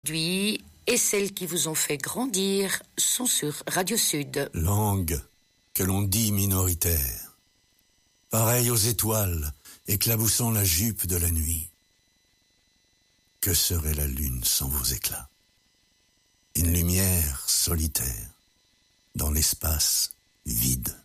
aujourd'hui et celles qui vous ont fait grandir sont sur Radio Sud. Langue que l'on dit minoritaire, pareille aux étoiles éclaboussant la jupe de la nuit. Que serait la lune sans vos éclats? Une lumière solitaire dans l'espace vide.